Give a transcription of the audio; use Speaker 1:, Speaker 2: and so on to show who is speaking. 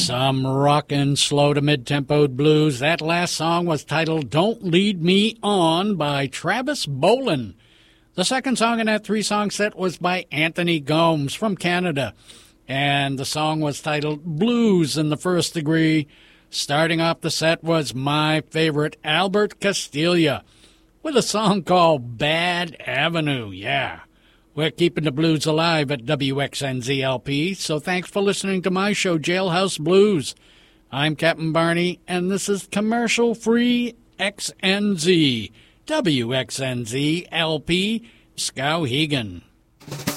Speaker 1: Some rockin' slow to mid-tempoed blues. That last song was titled Don't Lead Me On by Travis Boland. The second song in that three-song set was by Anthony Gomes from Canada, and the song was titled Blues in the First Degree. Starting off the set was my favorite, Albert Castiglia, with a song called Bad Avenue. Yeah, we're keeping the blues alive at WXNZ-LP, so thanks for listening to my show, Jailhouse Blues. I'm Captain Barney, and this is commercial-free XNZ, WXNZ-LP, Skowhegan.